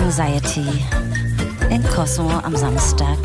Anxiety in Cosmo am Samstag.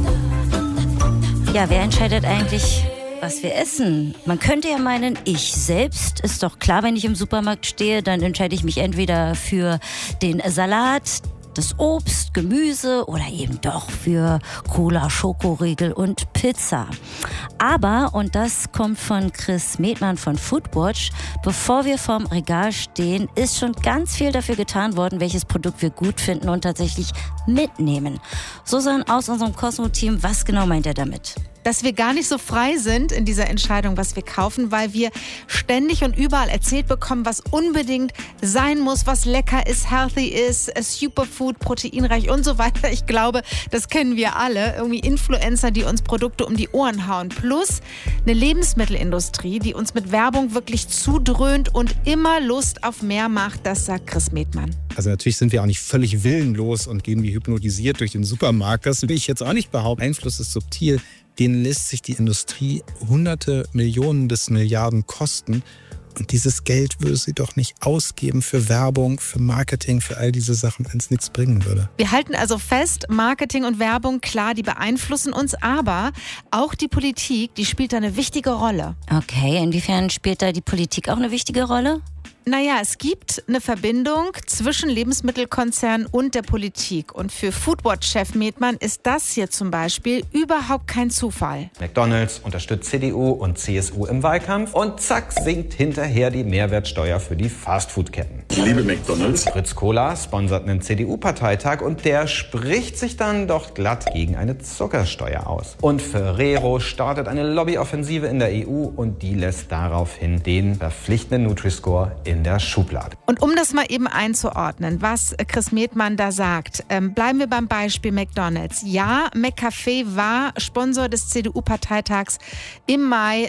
Ja, wer entscheidet eigentlich, was wir essen? Man könnte ja meinen, ich selbst. Ist doch klar, wenn ich im Supermarkt stehe, dann entscheide ich mich entweder für den Salat, das Obst, Gemüse oder eben doch für Cola, Schokoriegel und Pizza. Aber, und das kommt von Chris Medmann von Foodwatch, bevor wir vorm Regal stehen, ist schon ganz viel dafür getan worden, welches Produkt wir gut finden und tatsächlich mitnehmen. Susan aus unserem Cosmo-Team, was genau meint er damit? Dass wir gar nicht so frei sind in dieser Entscheidung, was wir kaufen, weil wir ständig und überall erzählt bekommen, was unbedingt sein muss, was lecker ist, healthy ist, Superfood, proteinreich und so weiter. Ich glaube, das kennen wir alle. Irgendwie Influencer, die uns Produkte um die Ohren hauen. Plus eine Lebensmittelindustrie, die uns mit Werbung wirklich zudröhnt und immer Lust auf mehr macht. Das sagt Chris Medmann. Also natürlich sind wir auch nicht völlig willenlos und gehen wie hypnotisiert durch den Supermarkt. Das will ich jetzt auch nicht behaupten. Einfluss ist subtil. Den lässt sich die Industrie Hunderte Millionen bis Milliarden kosten. Und dieses Geld würde sie doch nicht ausgeben für Werbung, für Marketing, für all diese Sachen, wenn es nichts bringen würde. Wir halten also fest, Marketing und Werbung, klar, die beeinflussen uns, aber auch die Politik, die spielt da eine wichtige Rolle. Okay, inwiefern spielt da die Politik auch eine wichtige Rolle? Naja, es gibt eine Verbindung zwischen Lebensmittelkonzernen und der Politik. Und für Foodwatch-Chef Medmann ist das hier zum Beispiel überhaupt kein Zufall. McDonald's unterstützt CDU und CSU im Wahlkampf und zack, sinkt hinterher die Mehrwertsteuer für die Fastfood-Ketten. Ich liebe McDonald's. Fritz Cola sponsert einen CDU-Parteitag und der spricht sich dann doch glatt gegen eine Zuckersteuer aus. Und Ferrero startet eine Lobbyoffensive in der EU und die lässt daraufhin den verpflichtenden Nutri-Score in der Schublade. Und um das mal eben einzuordnen, was Chris Medmann da sagt, bleiben wir beim Beispiel McDonald's. Ja, McCafé war Sponsor des CDU-Parteitags im Mai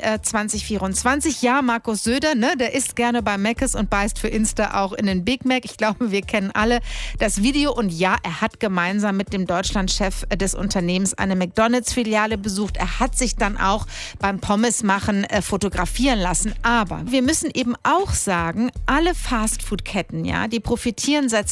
2024. Ja, Markus Söder, der isst gerne bei Mc's und beißt für Insta auch in den Big Mac. Ich glaube, wir kennen alle das Video. Und ja, er hat gemeinsam mit dem Deutschlandchef des Unternehmens eine McDonald's-Filiale besucht. Er hat sich dann auch beim Pommesmachen fotografieren lassen. Aber wir müssen eben auch sagen, alle Fastfood-Ketten, die profitieren seit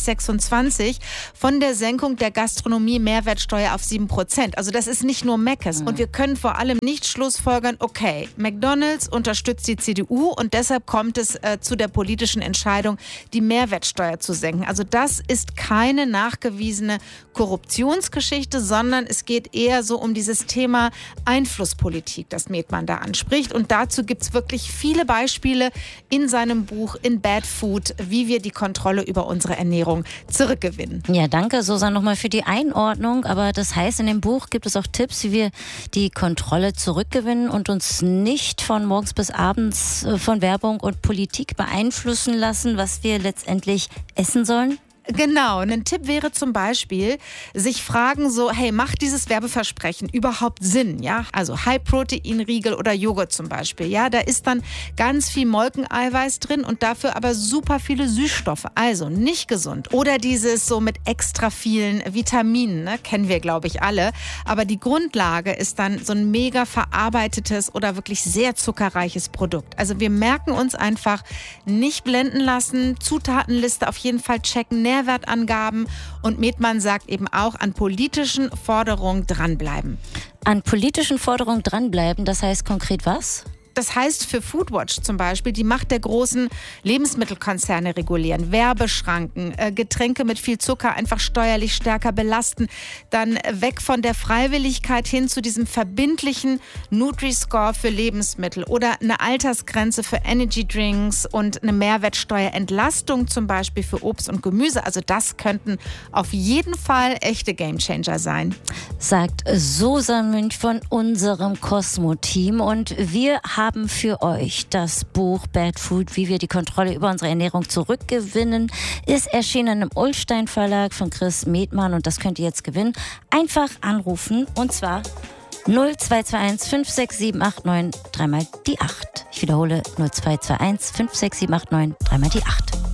2026 von der Senkung der Gastronomie-Mehrwertsteuer auf 7%. Also das ist nicht nur Mc's. Und wir können vor allem nicht schlussfolgern, okay, McDonald's unterstützt die CDU und deshalb kommt es zu der politischen Entscheidung, die Mehrwertsteuer zu senken. Also das ist keine nachgewiesene Korruptionsgeschichte, sondern es geht eher so um dieses Thema Einflusspolitik, das Medmann da anspricht. Und dazu gibt es wirklich viele Beispiele in seinem Buch In Bad Food, wie wir die Kontrolle über unsere Ernährung zurückgewinnen. Ja, danke Susan nochmal für die Einordnung. Aber das heißt, in dem Buch gibt es auch Tipps, wie wir die Kontrolle zurückgewinnen und uns nicht von morgens bis abends von Werbung und Politik beeinflussen lassen, was wir letztendlich essen sollen? Genau, ein Tipp wäre zum Beispiel, sich fragen so, hey, macht dieses Werbeversprechen überhaupt Sinn? Ja, also High-Protein-Riegel oder Joghurt zum Beispiel. Ja, da ist dann ganz viel Molkeneiweiß drin und dafür aber super viele Süßstoffe. Also nicht gesund. Oder dieses so mit extra vielen Vitaminen, kennen wir, glaube ich, alle. Aber die Grundlage ist dann so ein mega verarbeitetes oder wirklich sehr zuckerreiches Produkt. Also wir merken uns einfach, nicht blenden lassen, Zutatenliste auf jeden Fall checken, Nährwertangaben und Medmann sagt eben auch, an politischen Forderungen dranbleiben. An politischen Forderungen dranbleiben, das heißt konkret was? Das heißt für Foodwatch zum Beispiel, die Macht der großen Lebensmittelkonzerne regulieren, Werbeschranken, Getränke mit viel Zucker einfach steuerlich stärker belasten, dann weg von der Freiwilligkeit hin zu diesem verbindlichen Nutri-Score für Lebensmittel oder eine Altersgrenze für Energy-Drinks und eine Mehrwertsteuerentlastung zum Beispiel für Obst und Gemüse. Also das könnten auf jeden Fall echte Gamechanger sein. Sagt Susan Münch von unserem Cosmo-Team und wir haben für euch das Buch Bad Food, wie wir die Kontrolle über unsere Ernährung zurückgewinnen, ist erschienen im Ullstein Verlag von Chris Medmann und das könnt ihr jetzt gewinnen. Einfach anrufen und zwar 0221 56789 dreimal die 8. Ich wiederhole 0221 56789 dreimal die 8.